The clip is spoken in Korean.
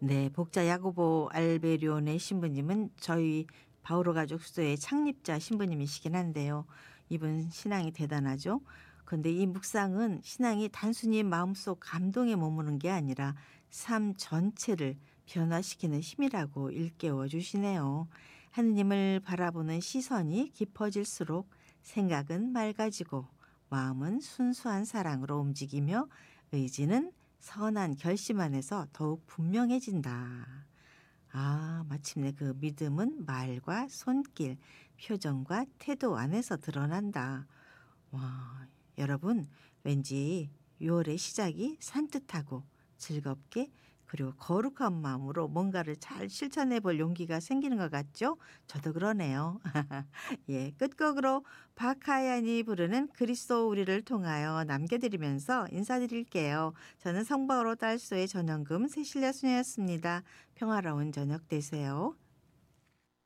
네, 복자 야고보 알베리온의 신부님은 저희 바오로 가족 수도의 창립자 신부님이시긴 한데요. 이분 신앙이 대단하죠. 그런데 이 묵상은 신앙이 단순히 마음속 감동에 머무는 게 아니라 삶 전체를 변화시키는 힘이라고 일깨워 주시네요. 하느님을 바라보는 시선이 깊어질수록 생각은 맑아지고 마음은 순수한 사랑으로 움직이며 의지는 선한 결심 안에서 더욱 분명해진다. 아, 마침내 그 믿음은 말과 손길, 표정과 태도 안에서 드러난다. 와, 여러분, 왠지 6월의 시작이 산뜻하고 즐겁게 그리고 거룩한 마음으로 뭔가를 잘 실천해 볼 용기가 생기는 것 같죠? 저도 그러네요. 예, 끝곡으로 박하얀이 부르는 그리스도 우리를 통하여 남겨드리면서 인사드릴게요. 저는 성바오로 딸소의 전영금 세실야 수녀였습니다. 평화로운 저녁 되세요.